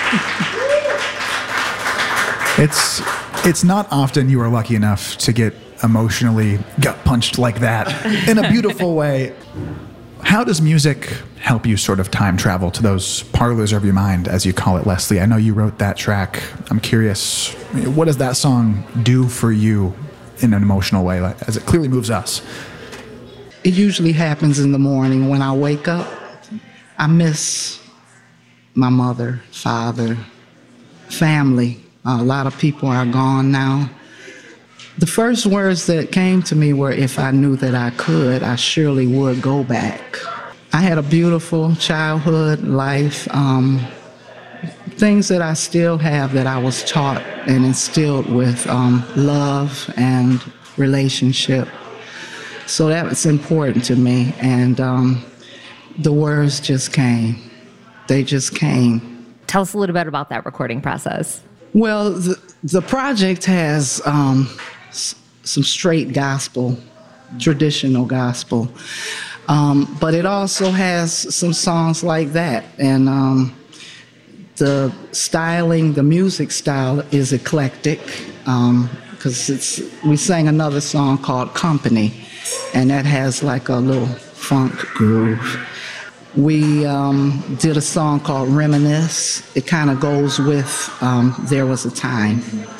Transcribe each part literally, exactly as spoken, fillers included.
It's it's not often you are lucky enough to get emotionally gut punched like that in a beautiful way. How does music help you sort of time travel to those parlors of your mind, as you call it, Leslie? I know you wrote that track. I'm curious, what does that song do for you in an emotional way, as it clearly moves us? It usually happens in the morning when I wake up. I miss my mother, father, family. A lot of people are gone now. The first words that came to me were, if I knew that I could, I surely would go back. I had a beautiful childhood life, um, things that I still have that I was taught and instilled with um, love and relationship. So that was important to me, and um, the words just came. They just came. Tell us a little bit about that recording process. Well, the, the project has um, s- some straight gospel, traditional gospel, um, but it also has some songs like that. And um, the styling, the music style is eclectic, because um, it's we sang another song called Company, and that has like a little funk groove. We um, did a song called Reminisce. It kind of goes with um, There Was a Time.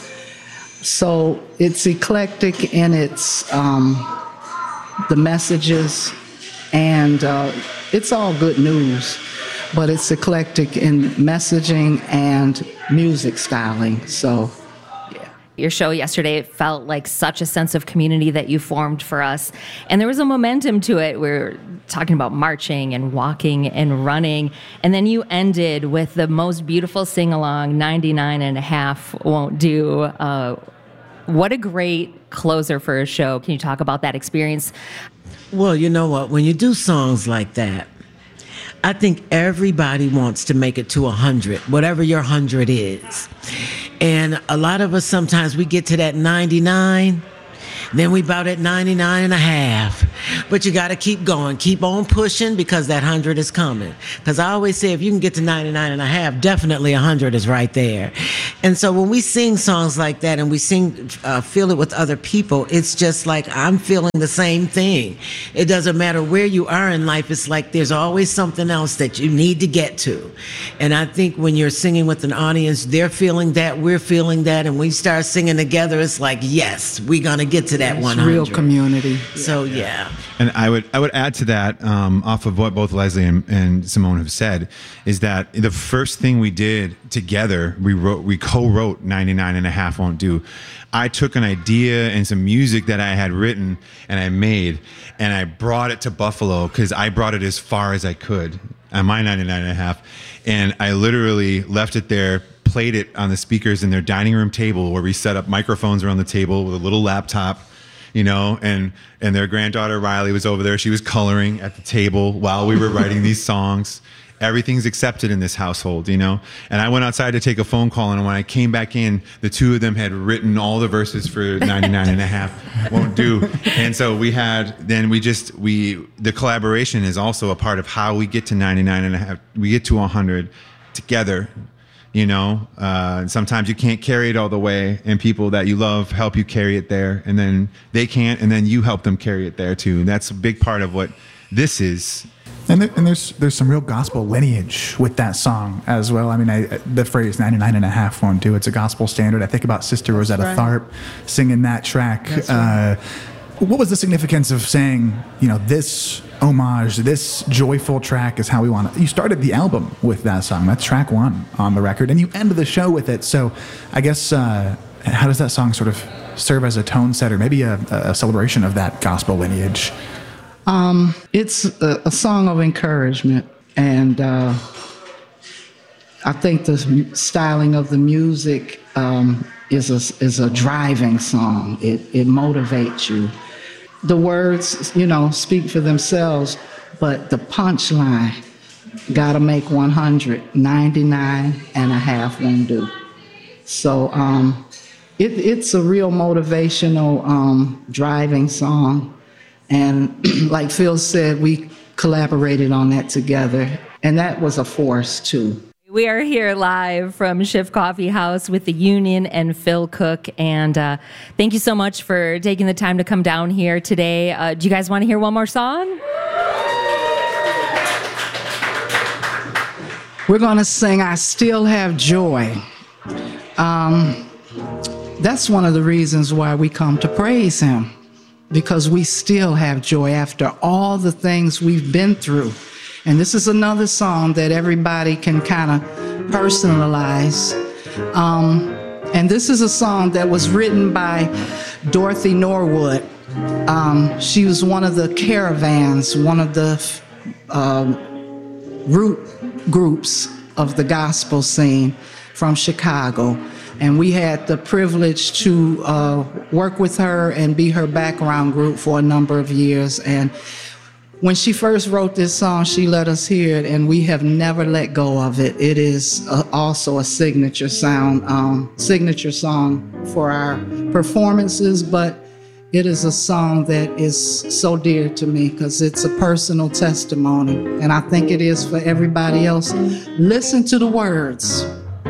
So it's eclectic in its, um, the messages, and uh, it's all good news, but it's eclectic in messaging and music styling, so. Your show yesterday, it felt like such a sense of community that you formed for us. And there was a momentum to it. We were talking about marching and walking and running. And then you ended with the most beautiful sing-along, ninety-nine and a half won't do. Uh, what a great closer for a show. Can you talk about that experience? Well, you know what? When you do songs like that, I think everybody wants to make it to one hundred, whatever your one hundred is. And a lot of us, sometimes we get to that ninety-nine, then we about at ninety-nine and a half. But you got to keep going, keep on pushing, because that one hundred is coming. Because I always say, if you can get to ninety-nine and a half, definitely one hundred is right there. And so when we sing songs like that and we sing, uh, feel it with other people, it's just like I'm feeling the same thing. It doesn't matter where you are in life. It's like there's always something else that you need to get to. And I think when you're singing with an audience, they're feeling that, we're feeling that, and we start singing together, it's like, yes, we're going to get to that one hundred. Real community. So, yeah. And I would I would add to that, um, off of what both Leslie and, and Simone have said, is that the first thing we did together, we wrote, we co-wrote ninety-nine and a half won't do. I took an idea and some music that I had written and I made, and I brought it to Buffalo because I brought it as far as I could on my ninety-nine and a half. And I literally left it there, played it on the speakers in their dining room table where we set up microphones around the table with a little laptop, you know, and, and their granddaughter Riley was over there. She was coloring at the table while we were writing these songs. Everything's accepted in this household, you know? And I went outside to take a phone call, and when I came back in, the two of them had written all the verses for ninety-nine and a half won't do. And so we had, then we just, we, the collaboration is also a part of how we get to ninety-nine and a half. We get to one hundred together, you know? Uh, and sometimes you can't carry it all the way, and people that you love help you carry it there, and then they can't, and then you help them carry it there too. And that's a big part of what this is. And, there, and there's there's some real gospel lineage with that song as well. I mean, I, the phrase ninety-nine and a half won't do. It's a gospel standard. I think about Sister Rosetta right. Tharpe singing that track. That's right. Uh, what was the significance of saying, you know, this homage, this joyful track is how we want it? You started the album with that song. That's track one on the record, and you end the show with it. So I guess, uh, how does that song sort of serve as a tone setter, maybe a, a celebration of that gospel lineage? Um, it's a, a song of encouragement, and uh, I think the styling of the music um, is a is a driving song. It it motivates you. The words, you know, speak for themselves, but the punchline, gotta make one hundred, ninety-nine and a half won't do. So um, it, it's a real motivational um, driving song. And like Phil said, we collaborated on that together, and that was a force too. We are here live from Schiff Coffee House with the Union and Phil Cook. And uh, thank you so much for taking the time to come down here today. Uh, do you guys want to hear one more song? We're going to sing I Still Have Joy. Um, that's one of the reasons why we come to praise him, because we still have joy after all the things we've been through. And this is another song that everybody can kind of personalize. Um, and this is a song that was written by Dorothy Norwood. Um, she was one of the caravans, one of the uh, root groups of the gospel scene from Chicago. And we had the privilege to uh, work with her and be her background group for a number of years. And when she first wrote this song, she let us hear it, and we have never let go of it. It is uh, also a signature sound, um, signature song for our performances, but it is a song that is so dear to me because it's a personal testimony, and I think it is for everybody else. Listen to the words.